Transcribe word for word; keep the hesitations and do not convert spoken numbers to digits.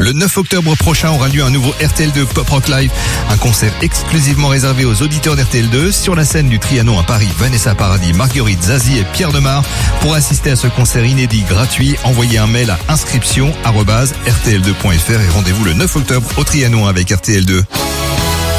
Le neuf octobre prochain aura lieu un nouveau R T L deux Pop Rock Live, un concert exclusivement réservé aux auditeurs d'R T L deux. Sur la scène du Trianon à Paris, Vanessa Paradis, Marguerite Zazie et Pierre Demar. Pour assister à ce concert inédit gratuit, envoyez un mail à inscription arobase r t l deux point f r et rendez-vous le neuf octobre au Trianon avec R T L deux.